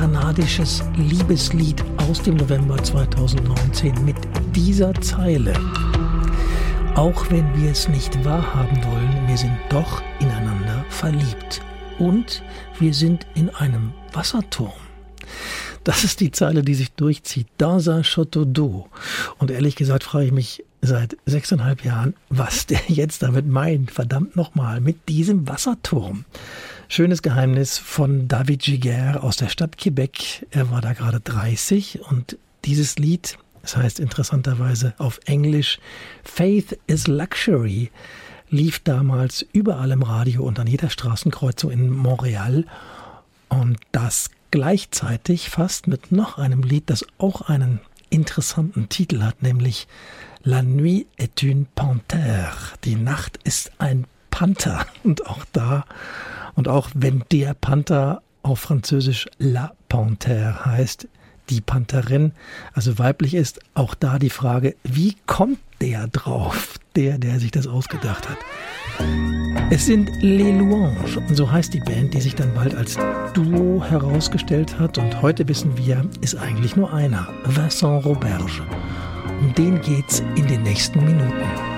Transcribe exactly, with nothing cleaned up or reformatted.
kanadisches Liebeslied aus dem November zweitausendneunzehn mit dieser Zeile. Auch wenn wir es nicht wahrhaben wollen, wir sind doch ineinander verliebt. Und wir sind in einem Wasserturm. Das ist die Zeile, die sich durchzieht. Dans un château d'eau. Und ehrlich gesagt frage ich mich seit sechseinhalb Jahren, was der jetzt damit meint. Verdammt nochmal, mit diesem Wasserturm. Schönes Geheimnis von David Giguère aus der Stadt Quebec. Er war da gerade dreißig und dieses Lied, das heißt interessanterweise auf Englisch Faith is Luxury, lief damals überall im Radio und an jeder Straßenkreuzung in Montreal. Und das gleichzeitig fast mit noch einem Lied, das auch einen interessanten Titel hat, nämlich La nuit est une panthère. Die Nacht ist ein Panther. Und auch da, und auch wenn der Panther auf Französisch La Panthère heißt, die Pantherin, also weiblich ist, auch da die Frage, wie kommt der drauf, der, der sich das ausgedacht hat? Es sind Les Louanges, und so heißt die Band, die sich dann bald als Duo herausgestellt hat. Und heute wissen wir, ist eigentlich nur einer, Vincent Roberge. Um den geht's in den nächsten Minuten.